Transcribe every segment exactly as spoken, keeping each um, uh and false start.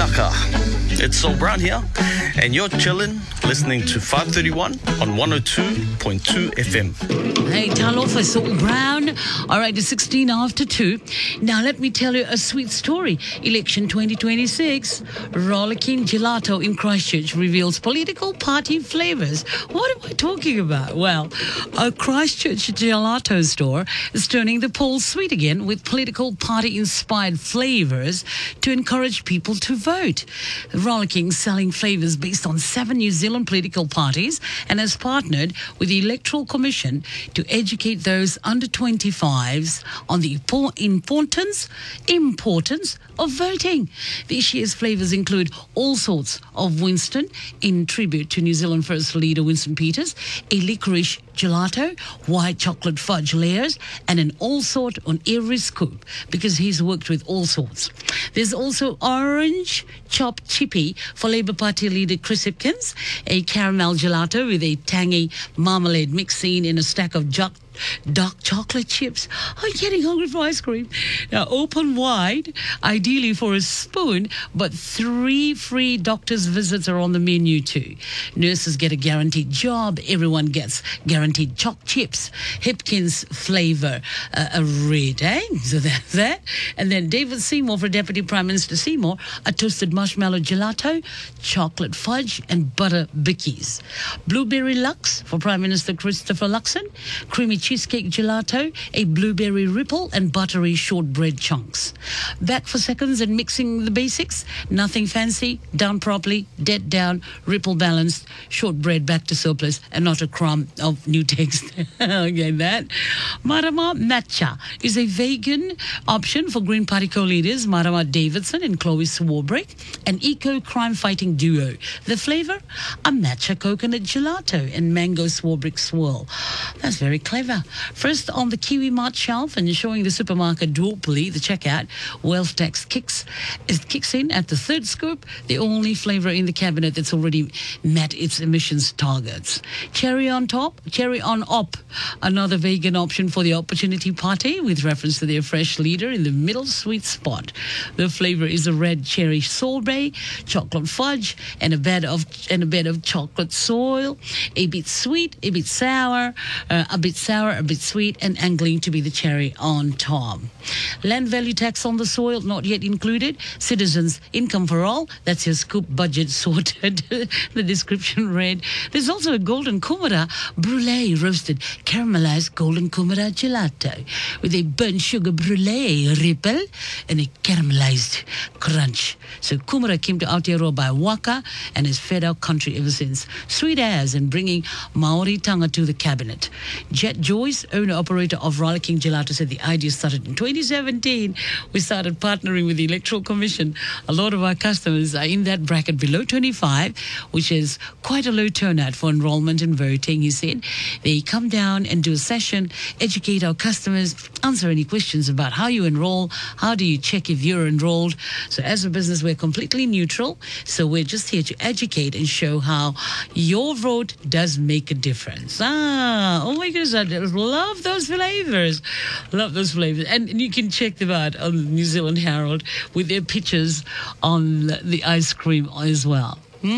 Kanaka. It's Soul Brown here, and you're chilling, listening to five thirty-one on one oh two point two F M. Hey, talo for Soul Brown. All right, it's sixteen after two. Now, let me tell you a sweet story. Election twenty twenty-six, Rollicking Gelato in Christchurch reveals political party flavors. What am I talking about? Well, a Christchurch gelato store is turning the polls sweet again with political party-inspired flavors to encourage people to vote. Rollicking selling flavors based on seven New Zealand political parties and has partnered with the Electoral Commission to educate those under twenty-fives on the importance, importance of voting. This year's flavors include all sorts of Winston in tribute to New Zealand First Leader Winston Peters, a licorice gelato, white chocolate fudge layers, and an all sort on every scoop because he's worked with all sorts. There's also orange chopped chippy for Labour Party leader Chris Hipkins, a caramel gelato with a tangy marmalade mixed in a stack of dark, dark chocolate chips. I'm getting hungry for ice cream. Now, open wide, ideally for a spoon, but three free doctor's visits are on the menu too. Nurses get a guaranteed job. Everyone gets guaranteed choc chips. Hipkins flavour, uh, a red, eh? So that's that. And then David Seymour for Deputy Prime Minister Seymour, a toasted marshmallow gelato, chocolate fudge and butter bickies. Blueberry Lux for Prime Minister Christopher Luxon, creamy cheesecake gelato, a blueberry ripple and buttery shortbread chunks. Back for seconds and mixing the basics. Nothing fancy, done properly, dead down, ripple balanced, shortbread back to surplus and not a crumb of new text. Okay, that. Marama Matcha is a vegan option for Green Party co-leaders Marama Davidson and Chloe Swarbrick, an eco-crime fighting duo. The flavour? A matcha coconut gelato and mango Swarbrick swirl. That's very clever. First on the Kiwi Mart shelf and showing the supermarket duopoly, the checkout, wealth tax kicks, it kicks in at the third scoop, the only flavour in the cabinet that's already met its emissions targets. Cherry on top, cherry on op, another vegan option for the Opportunity Party with reference to their fresh leader in the middle sweet spot. The flavour is a red cherry sorbet, chocolate fudge, and a bed of and a bed of chocolate soil, a bit sweet, a bit sour, uh, a bit sour, a bit sweet, and angling to be the cherry on top. Land value tax on the soil not yet included. Citizens income for all. That's your scoop budget sorted. The description read. There's also a golden kumara brulee roasted caramelized golden kumara gelato with a burnt sugar brulee ripple and a caramelized crunch. So kumara came to Aotearoa Waka and has fed our country ever since. Sweet as and bringing Maori tanga to the cabinet. Jet Joyce, owner-operator of Rollicking Gelato, said the idea started in twenty seventeen. We started partnering with the Electoral Commission. A lot of our customers are in that bracket below twenty-five, which is quite a low turnout for enrollment and voting, he said. They come down and do a session, educate our customers, answer any questions about how you enroll, how do you check if you're enrolled. So as a business, we're completely neutral. So we're just here to educate and show how your vote does make a difference. Ah, oh my goodness, I love those flavors. Love those flavors. And, and you can check them out on the New Zealand Herald with their pictures on the ice cream as well.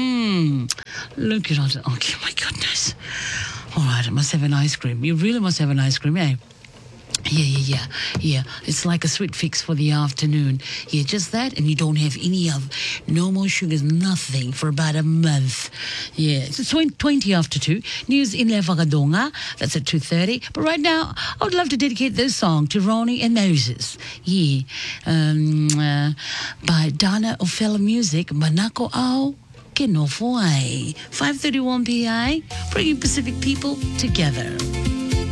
Mmm. Look at it. Okay, my goodness. All right, I must have an ice cream. You really must have an ice cream, eh? Yeah, yeah, yeah, yeah. It's like a sweet fix for the afternoon. Yeah, just that, and you don't have any of, no more sugars, nothing for about a month. Yeah, it's twenty after two. News in Le Whakadonga, that's at two thirty. But right now, I would love to dedicate this song to Ronnie and Moses. Yeah, um, uh, by Dana Ofella Music, Manako Au Ke Nofo Ai. five thirty-one P I, bringing Pacific people together.